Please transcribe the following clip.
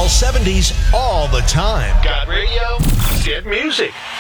70s all the time. Got radio? Get music.